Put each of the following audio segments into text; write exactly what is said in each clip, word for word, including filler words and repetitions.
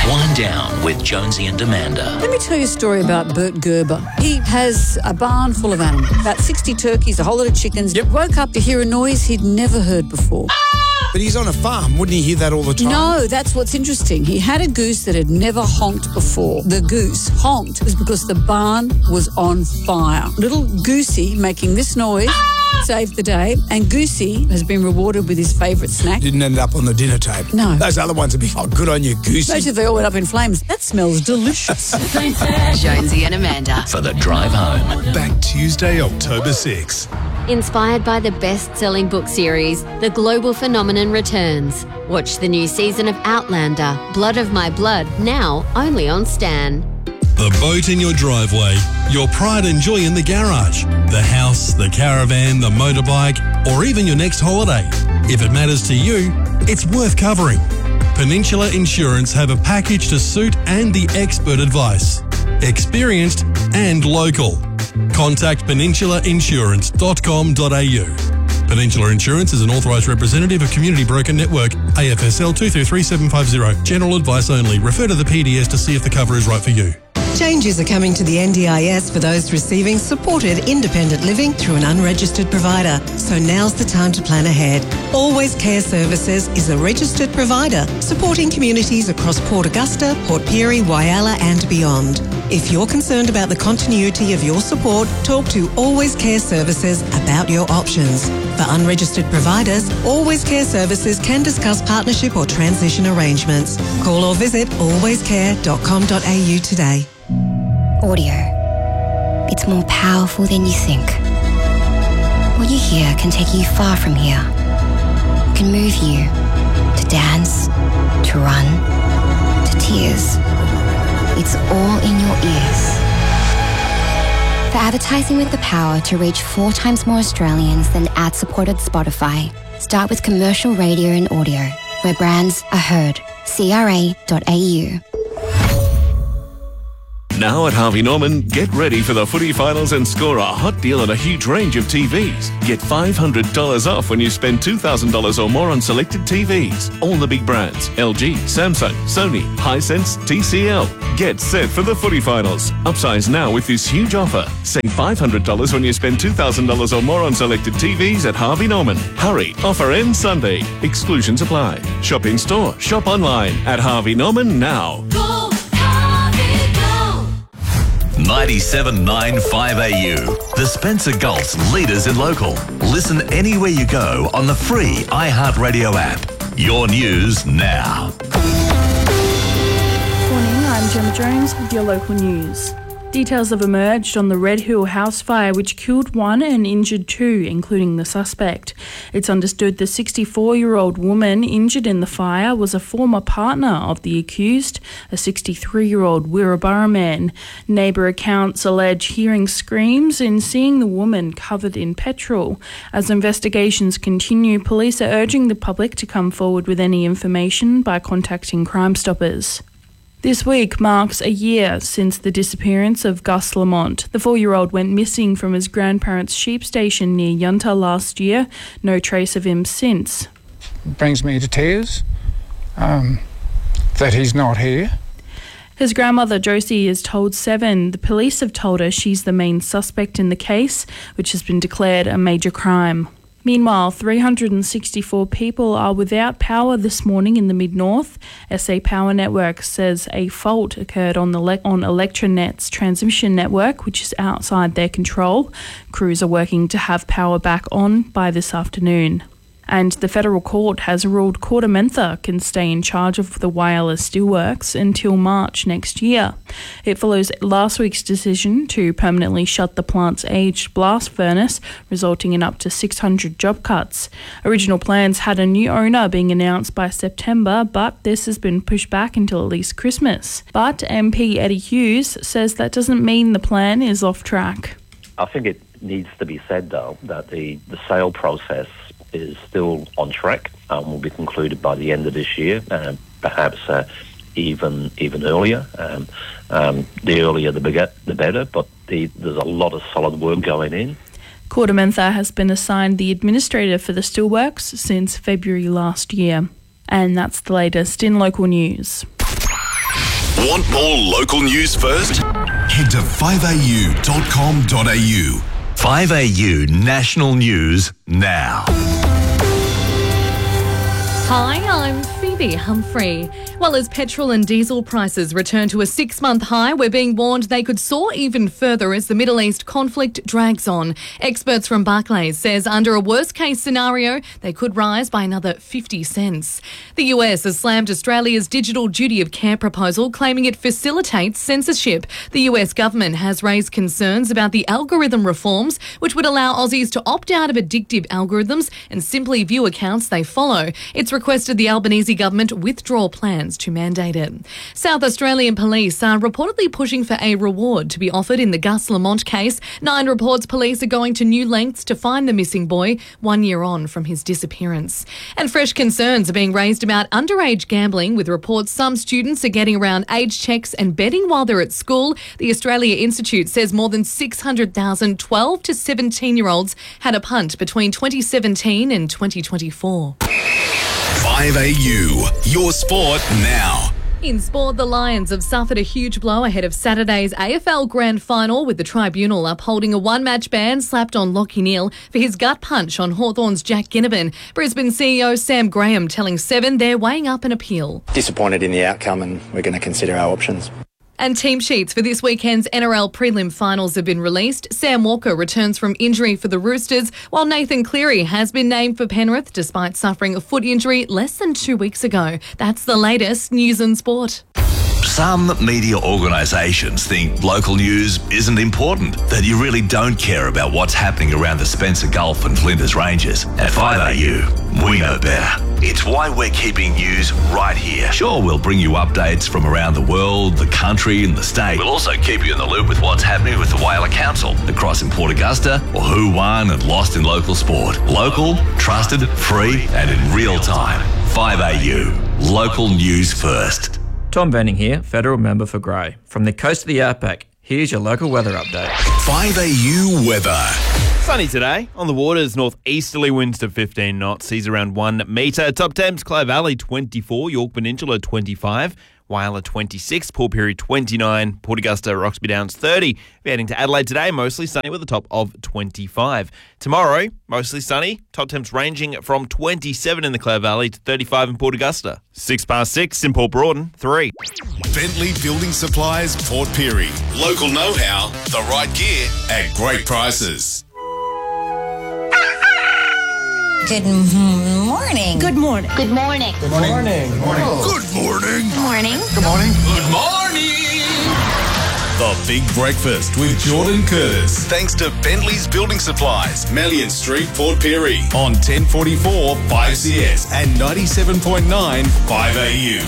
Wind Down with Jonesy and Amanda. Let me tell you a story about Bert Gerber. He has a barn full of animals, about sixty turkeys, a whole lot of chickens. Yep. He woke up to hear a noise he'd never heard before. But he's on a farm. Wouldn't he hear that all the time? No, that's what's interesting. He had a goose that had never honked before. The goose honked was because the barn was on fire. Little Goosey making this noise saved the day, and Goosey has been rewarded with his favourite snack. Didn't end up on the dinner table. No. Those other ones would be, oh, good on you, Goosey. Imagine if they all went up in flames. That smells delicious. Jonesy and Amanda. For the drive home. Back Tuesday, October sixth. Inspired by the best-selling book series, The Global Phenomenon returns. Watch the new season of Outlander, Blood of My Blood, now only on Stan. The boat in your driveway, your pride and joy in the garage, the house, the caravan, the motorbike, or even your next holiday. If it matters to you, it's worth covering. Peninsula Insurance have a package to suit and the expert advice. Experienced and local. Contact peninsula insurance dot com dot a u. Peninsula Insurance is an authorised representative of Community Broker Network, A F S L two three three seven five zero. General advice only. Refer to the P D S to see if the cover is right for you. Changes are coming to the N D I S for those receiving supported independent living through an unregistered provider. So now's the time to plan ahead. Always Care Services is a registered provider supporting communities across Port Augusta, Port Pirie, Whyalla and beyond. If you're concerned about the continuity of your support, talk to Always Care Services about your options. For unregistered providers, Always Care Services can discuss partnership or transition arrangements. Call or visit always care dot com dot a u today. Audio. It's more powerful than you think. What you hear can take you far from here. It can move you to dance, to run, to tears. It's all in your ears. For advertising with the power to reach four times more Australians than ad-supported Spotify, start with commercial radio and audio, where brands are heard. C R A dot a u. Now at Harvey Norman, get ready for the footy finals and score a hot deal on a huge range of T Vs. Get five hundred dollars off when you spend two thousand dollars or more on selected T Vs. All the big brands, L G, Samsung, Sony, Hisense, T C L. Get set for the footy finals. Upsize now with this huge offer. Save five hundred dollars when you spend two thousand dollars or more on selected T Vs at Harvey Norman. Hurry, offer ends Sunday. Exclusions apply. Shop in store, shop online at Harvey Norman now. ninety-seven point nine five A U. The Spencer Gulf's leaders in local. Listen anywhere you go on the free iHeartRadio app. Your news now. Morning, I'm Gemma Jones with your local news. Details have emerged on the Red Hill house fire which killed one and injured two, including the suspect. It's understood the sixty-four-year-old woman injured in the fire was a former partner of the accused, a sixty-three-year-old Wirraburra man. Neighbour accounts allege hearing screams and seeing the woman covered in petrol. As investigations continue, police are urging the public to come forward with any information by contacting Crime Stoppers. This week marks a year since the disappearance of Gus Lamont. The four-year-old went missing from his grandparents' sheep station near Yunta last year. No trace of him since. It brings me to tears um, that he's not here. His grandmother, Josie, is told Seven. The police have told her she's the main suspect in the case, which has been declared a major crime. Meanwhile, three hundred sixty-four people are without power this morning in the Mid-North. S A Power Network says a fault occurred on the le- on Electronet's transmission network, which is outside their control. Crews are working to have power back on by this afternoon. And the federal court has ruled KordaMentha can stay in charge of the Whyalla Steelworks until March next year. It follows last week's decision to permanently shut the plant's aged blast furnace, resulting in up to six hundred job cuts. Original plans had a new owner being announced by September, but this has been pushed back until at least Christmas. But M P Eddie Hughes says that doesn't mean the plan is off track. I think it needs to be said, though, that the, the sale process is still on track and um, will be concluded by the end of this year, uh, perhaps uh, even even earlier. Um, um, the earlier the, beget, the better, but the, there's a lot of solid work going in. KordaMentha has been assigned the administrator for the steelworks since February last year. And that's the latest in local news. Want more local news first? Head to five a u dot com dot a u. five A U National News now. Hi, I'm Phoebe Humphrey. Well, as petrol and diesel prices return to a six-month high, we're being warned they could soar even further as the Middle East conflict drags on. Experts from Barclays says under a worst-case scenario, they could rise by another fifty cents. The U S has slammed Australia's digital duty of care proposal, claiming it facilitates censorship. The U S government has raised concerns about the algorithm reforms, which would allow Aussies to opt out of addictive algorithms and simply view accounts they follow. It's requested the Albanese government withdraw plans to mandate it. South Australian police are reportedly pushing for a reward to be offered in the Gus Lamont case. Nine reports police are going to new lengths to find the missing boy one year on from his disappearance. And fresh concerns are being raised about underage gambling, with reports some students are getting around age checks and betting while they're at school. The Australia Institute says more than six hundred thousand twelve to seventeen-year-olds had a punt between twenty seventeen and twenty twenty-four. five A U, your sport now. In sport, the Lions have suffered a huge blow ahead of Saturday's A F L Grand Final, with the Tribunal upholding a one-match ban slapped on Lachie Neale for his gut punch on Hawthorn's Jack Ginnivan. Brisbane C E O Sam Graham telling Seven they're weighing up an appeal. Disappointed in the outcome, and we're going to consider our options. And team sheets for this weekend's N R L prelim finals have been released. Sam Walker returns from injury for the Roosters, while Nathan Cleary has been named for Penrith despite suffering a foot injury less than two weeks ago. That's the latest news and sport. Some media organisations think local news isn't important, that you really don't care about what's happening around the Spencer Gulf and Flinders Ranges. At five A U, we know better. It's why we're keeping news right here. Sure, we'll bring you updates from around the world, the country and the state. We'll also keep you in the loop with what's happening with the Whaler Council, the Cross in Port Augusta, or who won and lost in local sport. Local, trusted, free and in real time. five A U, local news first. Tom Benning here, Federal Member for Grey. From the coast of the Outback, here's your local weather update. five A U weather. Sunny today. On the waters, northeasterly winds to fifteen knots, seas around one metre. Top temps, Clare Valley twenty-four, York Peninsula twenty-five, Whyalla twenty-six, Port Pirie twenty-nine, Port Augusta, Roxby Downs thirty. We're heading to Adelaide today, mostly sunny with a top of twenty-five. Tomorrow, mostly sunny, top temps ranging from twenty-seven in the Clare Valley to thirty-five in Port Augusta. Six past six in Port Broughton, three. Bentley Building Supplies, Port Pirie. Local know-how, the right gear at great prices. Good morning. Good morning. Good morning. Good morning. Good morning. Good morning. Good morning. Good morning. Good morning. The Big Breakfast with Jordan Curtis. Thanks to Bentley's Building Supplies, Mallion Street, Port Pirie. On ten forty-four five C S and ninety-seven point nine five A U.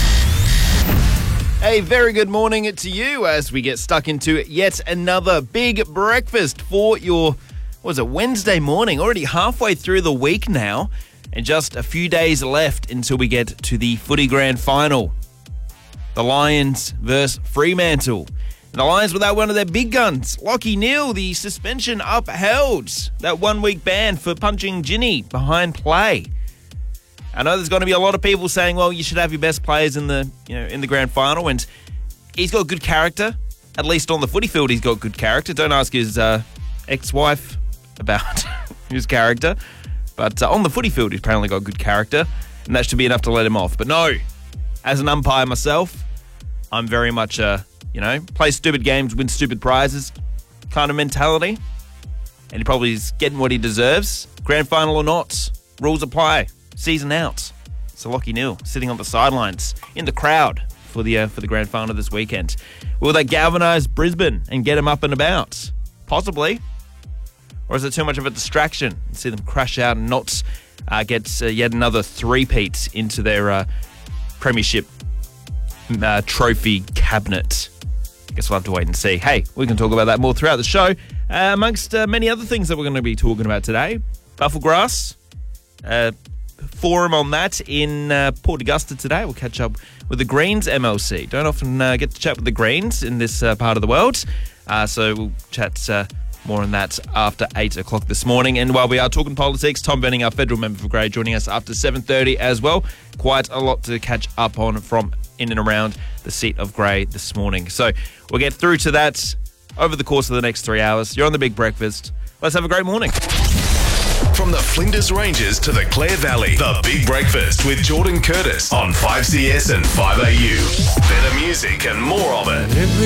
A very good morning to you as we get stuck into yet another big breakfast for your, what was it, Wednesday morning, already halfway through the week now, and just a few days left until we get to the footy grand final. The Lions versus Fremantle. And the Lions without one of their big guns, Lachie Neale, the suspension upheld, that one-week ban for punching Ginny behind play. I know there's going to be a lot of people saying, well, you should have your best players in the, you know, in the grand final, and he's got good character. At least on the footy field, he's got good character. Don't ask his uh, ex-wife about his character. But uh, on the footy field, he's apparently got good character, and that should be enough to let him off. But no, as an umpire myself, I'm very much a, you know, play stupid games, win stupid prizes kind of mentality. And he probably is getting what he deserves. Grand final or not, rules apply. Season out. So Lachie Neale sitting on the sidelines in the crowd for the uh, for the grand final this weekend. Will they galvanise Brisbane and get them up and about? Possibly. Or is it too much of a distraction and see them crash out and not uh, get uh, yet another three-peat into their uh, premiership uh, trophy cabinet? I guess we'll have to wait and see. Hey, we can talk about that more throughout the show, uh, amongst uh, many other things that we're going to be talking about today. Bufflegrass, uh, forum on that in uh, Port Augusta today. We'll catch up with the Greens M L C. Don't often uh, get to chat with the Greens in this uh, part of the world, uh, so we'll chat uh, More on that after eight o'clock this morning. And while we are talking politics, Tom Benning, our federal member for Grey, joining us after seven thirty as well. Quite a lot to catch up on from in and around the seat of Grey this morning. So we'll get through to that over the course of the next three hours. You're on The Big Breakfast. Let's have a great morning. From the Flinders Ranges to the Clare Valley, The Big Breakfast with Jordan Curtis on five C S and five A U. Better music and more of it.